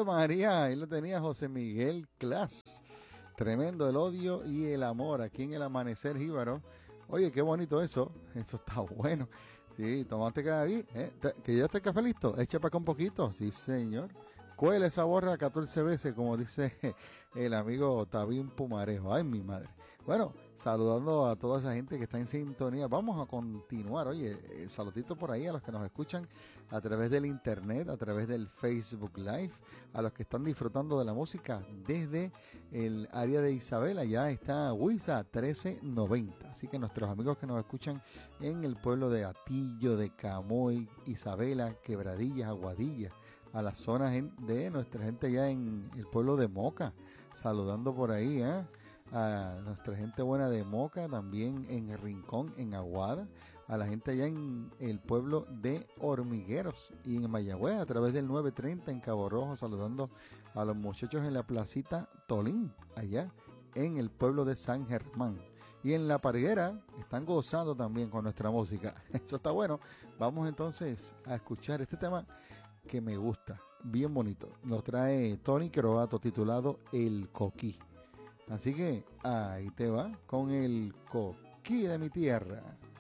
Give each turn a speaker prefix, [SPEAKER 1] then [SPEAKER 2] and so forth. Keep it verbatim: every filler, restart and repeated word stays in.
[SPEAKER 1] Ave María, ahí lo tenía José Miguel Clas. Tremendo el odio y el amor aquí en el Amanecer Jíbaro. Oye, qué bonito eso. Eso está bueno. Sí, tomaste café, ¿eh? Que ya está el café listo. Echa para acá un poquito. Sí, señor. Cuela esa borra catorce veces, como dice el amigo Tabín Pumarejo. Ay, mi madre. Bueno, saludando a toda esa gente que está en sintonía. Vamos a continuar. Oye, saludito por ahí a los que nos escuchan a través del internet, a través del Facebook Live, a los que están disfrutando de la música desde el área de Isabela. Ya está Huiza trece noventa. Así que nuestros amigos que nos escuchan en el pueblo de Atillo, de Camoy, Isabela, Quebradillas, Aguadilla, a la zona de nuestra gente allá en el pueblo de Moca, saludando por ahí, ¿eh? A nuestra gente buena de Moca, también en el Rincón, en Aguada, a la gente allá en el pueblo de Hormigueros y en Mayagüez, a través del nueve treinta en Cabo Rojo, saludando a los muchachos en la placita Tolín, allá en el pueblo de San Germán. Y en La Parguera están gozando también con nuestra música. Eso está bueno. Vamos entonces a escuchar este tema que me gusta, bien bonito. Nos trae Tony Croato, titulado El Coquí. Así que ahí te va con el coquí de mi tierra.